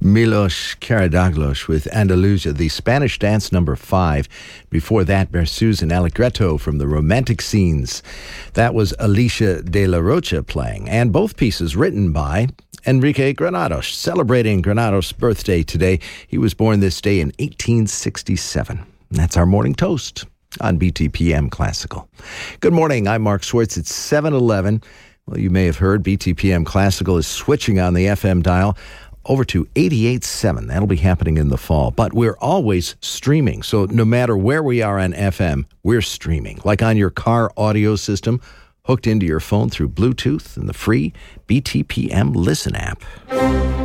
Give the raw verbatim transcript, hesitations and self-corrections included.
Milos Karagiozis with Andalusia, the Spanish dance number five. Before that, Berceuse and Allegretto from the Romantic Scenes. That was Alicia de la Rocha playing, and both pieces written by Enrique Granados, celebrating Granados' birthday today. He was born this day in eighteen sixty-seven. That's our morning toast on B T P M Classical. Good morning, I'm Mark Schwartz. It's seven eleven. Well, you may have heard B T P M Classical is switching on the F M dial over to eighty-eight point seven. That'll be happening in the fall. But we're always streaming, so no matter where we are on F M, we're streaming. Like on your car audio system, hooked into your phone through Bluetooth and the free B T P M Listen app.